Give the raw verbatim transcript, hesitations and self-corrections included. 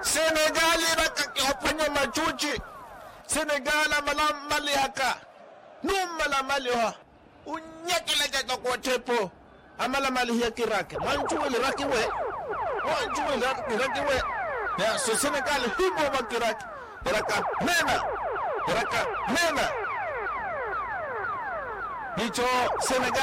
Senegal ira kakihopanya machuchi. Senegal malam malihaka. Numala maliha. Unyakila jato kwa tepo. Amala malihia kirake. Manchuwe raki we. Manchuwe raki we. Ya so Senegal hibo makirake. Iraka mena. Iraka mena. Dicho Senegal